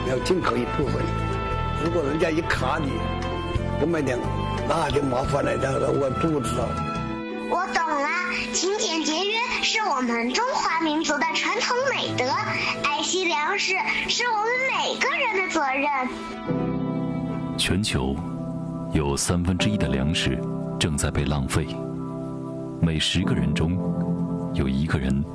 要进口一部分。如果人家一卡你不卖点，那就麻烦了，我肚子了。 我懂了，勤俭节约是我们中华民族的传统美德，爱惜粮食是我们每个人的责任。 全球有1/3的粮食正在被浪费，每10个人中有1个人